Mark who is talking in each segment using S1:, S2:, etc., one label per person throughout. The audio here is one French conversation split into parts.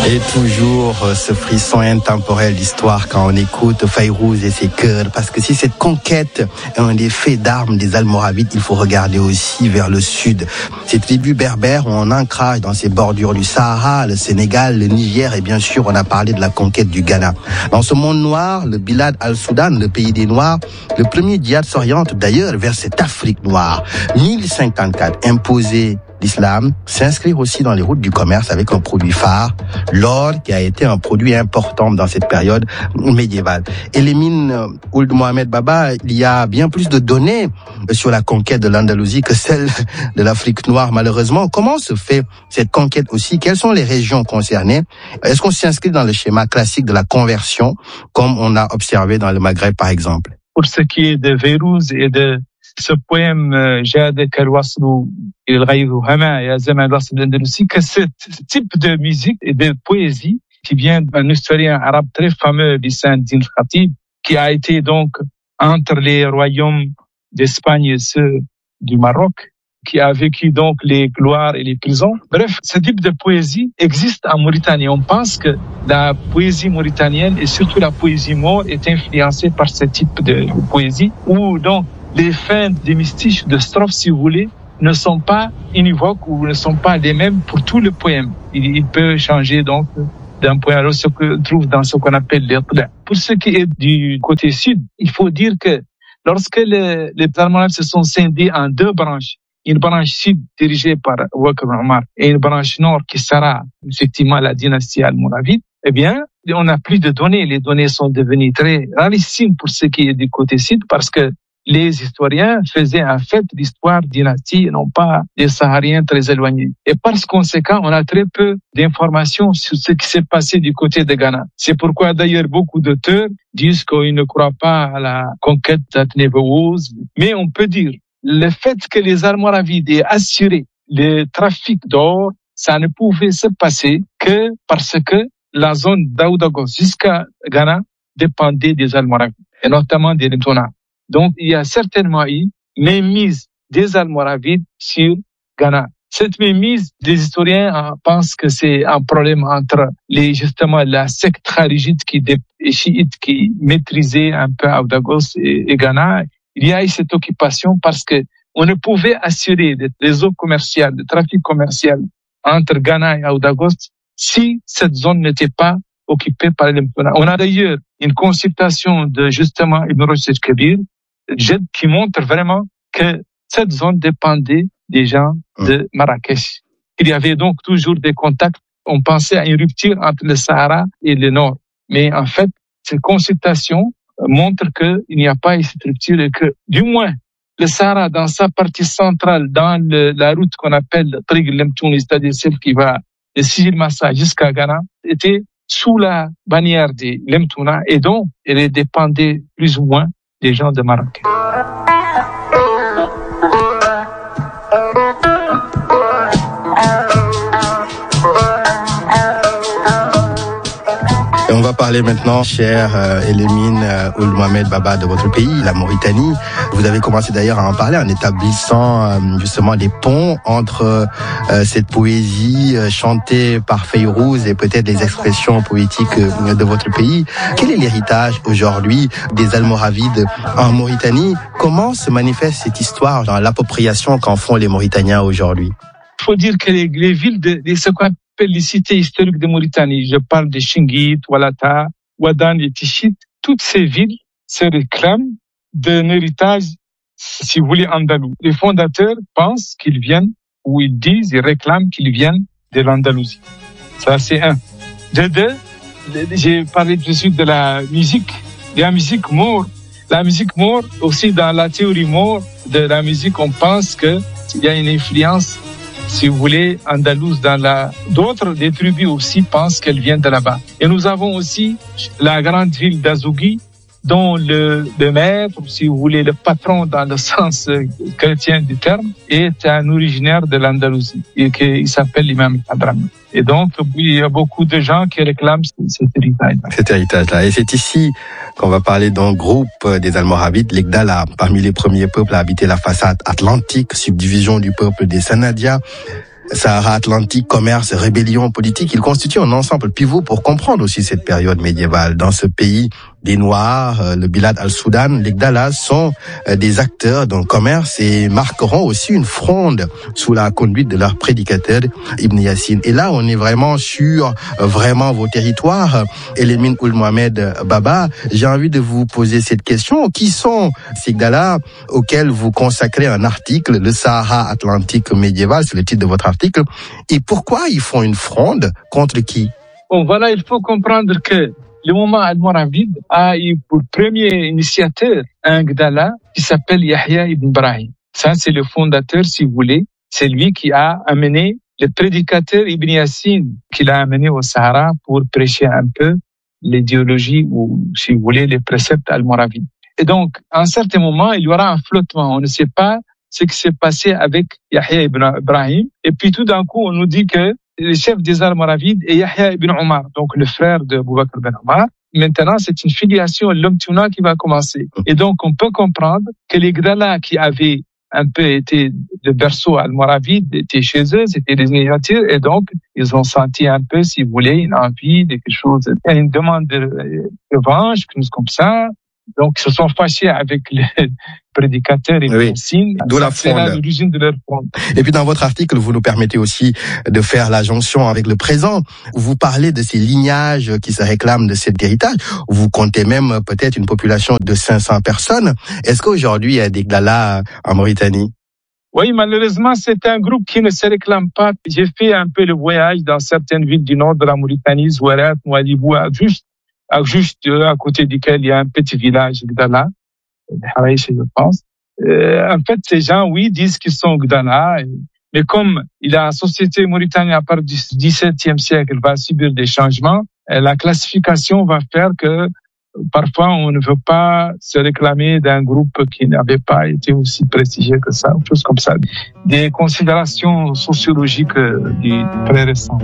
S1: Et toujours ce frisson intemporel d'histoire quand on écoute Fayrouz et ses chœurs. Parce que si cette conquête est un des faits d'armes des Almoravides, il faut regarder aussi vers le sud. Ces tribus berbères ont un ancrage dans ces bordures du Sahara, le Sénégal, le Niger et bien sûr on a parlé de la conquête du Ghana. Dans ce monde noir, le Bilad al-Soudan, le pays des Noirs, le premier djihad s'oriente d'ailleurs vers cette Afrique noire. 1054 imposé l'islam, s'inscrire aussi dans les routes du commerce avec un produit phare, l'or, qui a été un produit important dans cette période médiévale. Et les mines Ould Mohamed Baba, il y a bien plus de données sur la conquête de l'Andalousie que celle de l'Afrique noire, malheureusement. Comment se fait cette conquête aussi? Quelles sont les régions concernées? Est-ce qu'on s'inscrit dans le schéma classique de la conversion, comme on a observé dans le Maghreb, par exemple?
S2: Pour ce qui est de Fayrouz et de ce poème جادك الوصل إلى الغيب هما يا زمان الوصل الأندلسي, que ce type de musique et de poésie qui vient d'un historien arabe très fameux, Lisan Din Khatib, qui a été donc entre les royaumes d'Espagne et ceux du Maroc, qui a vécu donc les gloires et les prisons. Bref, ce type de poésie existe en Mauritanie. On pense que la poésie mauritanienne et surtout la poésie maure est influencée par ce type de poésie où donc les fins des mystiches de strophes, si vous voulez, ne sont pas univoques ou ne sont pas les mêmes pour tout le poème. Il peut changer donc d'un poème à l'autre, ce que trouve dans ce qu'on appelle les qla'. Pour ce qui est du côté sud, il faut dire que lorsque les Almoravides se sont scindés en deux branches, une branche sud dirigée par Ouakar Omar et une branche nord qui sera effectivement la dynastie almoravide, eh bien, on n'a plus de données. Les données sont devenues très rarissimes pour ce qui est du côté sud parce que les historiens faisaient en fait l'histoire dynastie et non pas des Sahariens très éloignés. Et par conséquent, on a très peu d'informations sur ce qui s'est passé du côté de Ghana. C'est pourquoi d'ailleurs beaucoup d'auteurs disent qu'ils ne croient pas à la conquête d'Atnébéouz. Mais on peut dire, le fait que les Almoravides aient assuré le trafic d'or, ça ne pouvait se passer que parce que la zone d'Aoudagos jusqu'à Ghana dépendait des Almoravides, et notamment des Lemtona. Donc, il y a certainement eu mainmise des Almoravides sur Ghana. Cette mainmise, les historiens pensent que c'est un problème entre justement la secte kharijite et chiite qui maîtrisait un peu Aoudagos et Ghana. Il y a eu cette occupation parce que on ne pouvait assurer des réseaux commerciaux, le trafic commercial entre Ghana et Aoudagos si cette zone n'était pas occupée par les Lemtona. On a d'ailleurs une consultation de justement Ibn Rushd al-Kabir qui montre vraiment que cette zone dépendait des gens de Marrakech. Il y avait donc toujours des contacts. On pensait à une rupture entre le Sahara et le Nord. Mais en fait, ces consultations montrent qu'il n'y a pas eu cette rupture et que, du moins, le Sahara, dans sa partie centrale, dans la route qu'on appelle Trig Lemtouni, c'est-à-dire celle qui va de Sidi Massa jusqu'à Ghana, était sous la bannière des Lemtouna et donc elle dépendait plus ou moins des gens de Maroc.
S1: Et on va parler maintenant, cher Elémine Ould Mohamed Baba, de votre pays, la Mauritanie. Vous avez commencé d'ailleurs à en parler en établissant justement des ponts entre cette poésie chantée par Fayrouz et peut-être les expressions poétiques de votre pays. Quel est l'héritage aujourd'hui des Almoravides en Mauritanie? Comment se manifeste cette histoire dans l'appropriation qu'en font les Mauritaniens aujourd'hui?
S2: Il faut dire que les villes de ce qu'on appelle les cités historiques de Mauritanie, je parle de Chinguit, Oualata, Ouadane et Tichit, toutes ces villes se réclament d'un héritage, si vous voulez, andalou. Les fondateurs pensent qu'ils viennent, ou ils disent, ils réclament qu'ils viennent de l'Andalousie. Ça, c'est un. De deux, j'ai parlé tout de suite de la musique maure. La musique maure, aussi dans la théorie maure de la musique, on pense qu'il y a une influence, si vous voulez, andalouse d'autres, des tribus aussi pensent qu'elle vient de là-bas. Et nous avons aussi la grande ville d'Azougui, dont le maître, si vous voulez, le patron dans le sens chrétien du terme, est un originaire de l'Andalousie et qu'il s'appelle l'imam Abraham. Et donc, il y a beaucoup de gens qui réclament cet héritage-là.
S1: Cet héritage-là. Et c'est ici qu'on va parler d'un groupe des Almoravides, les Gdala, parmi les premiers peuples à habiter la façade atlantique, subdivision du peuple des Sanadia. Sahara Atlantique, commerce, rébellion politique, il constitue un ensemble pivot pour comprendre aussi cette période médiévale. Dans ce pays des Noirs, le Bilad al-Soudan, les Gdalas sont des acteurs dans le commerce et marqueront aussi une fronde sous la conduite de leur prédicateur Ibn Yassine. Et là, on est vraiment sur vos territoires. Elimine Ould Mohamed Baba, j'ai envie de vous poser cette question. Qui sont ces Gdalas auxquels vous consacrez un article, le Sahara Atlantique médiéval, c'est le titre de votre article, et pourquoi ils font une fronde contre qui?
S2: Bon, voilà, il faut comprendre que le mouvement almoravide a eu pour premier initiateur un Gdala qui s'appelle Yahya ibn Ibrahim. Ça, c'est le fondateur, si vous voulez. C'est lui qui a amené le prédicateur Ibn Yassine, qu'il a amené au Sahara pour prêcher un peu l'idéologie ou, si vous voulez, les préceptes almoravides. Et donc, à un certain moment, il y aura un flottement. On ne sait pas ce qui s'est passé avec Yahya ibn Ibrahim. Et puis, tout d'un coup, on nous dit que le chef des Almoravides est Yahya ibn Omar, donc le frère de Abou Bakr ben Omar. Maintenant, c'est une filiation Lomtouna qui va commencer. Et donc, on peut comprendre que les Gdala qui avaient un peu été le berceau almoravide étaient chez eux, c'était des miniatures, et donc, ils ont senti un peu, si vous voulez, une envie de quelque chose, une demande de revanche, quelque chose comme ça. Donc, ils se sont fâchés avec le prédicateur et le signe.
S1: D'où la fronde.
S2: C'est l'origine de leur fronde.
S1: Et puis, dans votre article, vous nous permettez aussi de faire la jonction avec le présent. Vous parlez de ces lignages qui se réclament de cet héritage. Vous comptez même peut-être une population de 500 personnes. Est-ce qu'aujourd'hui, il y a des Gdala en Mauritanie?
S2: Oui, malheureusement, c'est un groupe qui ne se réclame pas. J'ai fait un peu le voyage dans certaines villes du nord de la Mauritanie, Zouarat, Ouadibou, juste à côté duquel il y a un petit village Gdala, je pense. En fait, ces gens, oui, disent qu'ils sont Gdala, mais comme la société mauritanienne à partir du XVIIe siècle va subir des changements, la classification va faire que parfois on ne veut pas se réclamer d'un groupe qui n'avait pas été aussi prestigieux que ça, choses comme ça. Des considérations sociologiques très récentes.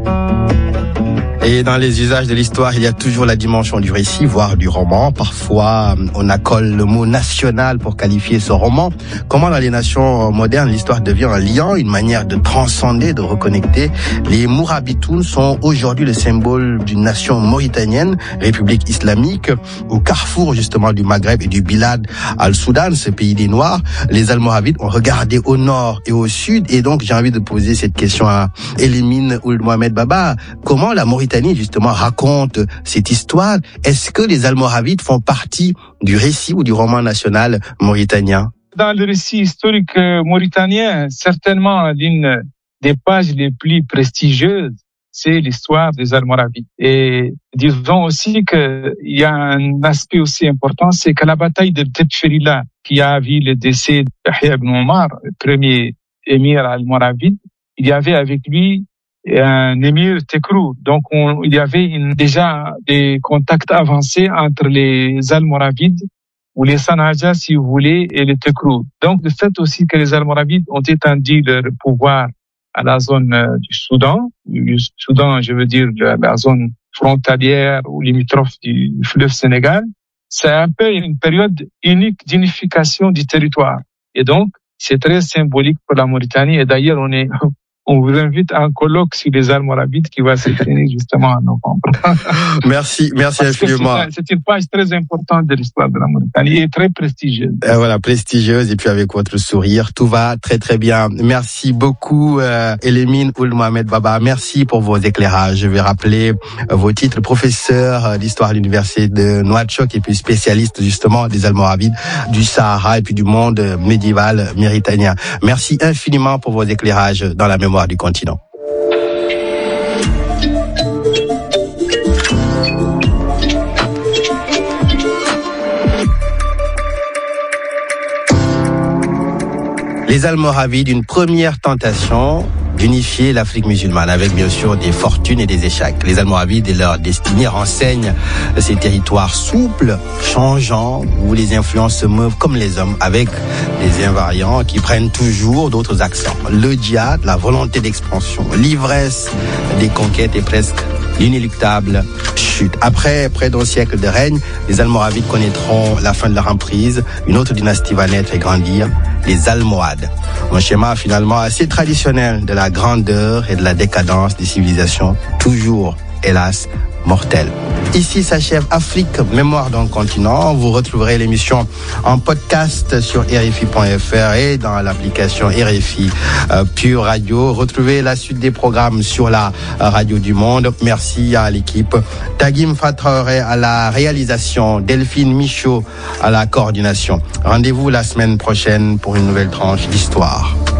S1: Et dans les usages de l'histoire, il y a toujours la dimension du récit, voire du roman. Parfois, on accole le mot national pour qualifier ce roman. Comment dans les nations modernes, l'histoire devient un lien, une manière de transcender, de reconnecter. Les Mourabitoun sont aujourd'hui le symbole d'une nation mauritanienne, République islamique, au carrefour justement du Maghreb et du Bilad al-Soudan, ce pays des Noirs. Les Almoravides ont regardé au nord et au sud. Et donc, j'ai envie de poser cette question à Elimine Ould Mohamed Baba. Comment la Mauritanie justement raconte cette histoire? Est-ce que les Almoravides font partie du récit ou du roman national mauritanien?
S2: Dans le récit historique mauritanien, certainement l'une des pages les plus prestigieuses, c'est l'histoire des Almoravides. Et disons aussi qu'il y a un aspect aussi important, c'est que la bataille de Tefcherila, qui a vu le décès de Yahya ibn Omar, le premier émir almoravide, il y avait avec lui un émir Tekrou. Donc, il y avait déjà des contacts avancés entre les Almoravides, ou les Sanaja, si vous voulez, et les Tekrou. Donc, le fait aussi que les Almoravides ont étendu leur pouvoir à la zone du Soudan, je veux dire la zone frontalière ou limitrophe du fleuve Sénégal, c'est un peu une période unique d'unification du territoire. Et donc, c'est très symbolique pour la Mauritanie. Et d'ailleurs, on vous invite à un colloque sur les Almoravides qui va se tenir justement en novembre.
S1: Merci infiniment.
S2: C'est une page très importante de l'histoire de la Mauritanie et très prestigieuse.
S1: Voilà, prestigieuse, et puis avec votre sourire, tout va très très bien. Merci beaucoup, Elimine Ould Mohamed Baba. Merci pour vos éclairages. Je vais rappeler vos titres: professeur d'histoire à l'université de Nouakchott et puis spécialiste justement des Almoravides, du Sahara et puis du monde médiéval mauritanien. Merci infiniment pour vos éclairages dans la mémoire du continent. Les Almoravides, une première tentation d'unifier l'Afrique musulmane avec bien sûr des fortunes et des échecs. Les Almoravides et leur destinée renseignent ces territoires souples, changeants, où les influences se meuvent comme les hommes, avec des invariants qui prennent toujours d'autres accents. Le djihad, la volonté d'expansion, l'ivresse des conquêtes et presque l'inéluctable chute. Après près d'un siècle de règne, les Almoravides connaîtront la fin de leur emprise. Une autre dynastie va naître et grandir, les Almohades. Un schéma finalement assez traditionnel de la grandeur et de la décadence des civilisations, toujours, hélas, mortelles. Ici s'achève Afrique, mémoire d'un continent. Vous retrouverez l'émission en podcast sur RFI.fr et dans l'application RFI Pure Radio. Retrouvez la suite des programmes sur la radio du monde. Merci à l'équipe. Tagim Fatraoré à la réalisation, Delphine Michaud à la coordination. Rendez-vous la semaine prochaine pour une nouvelle tranche d'histoire.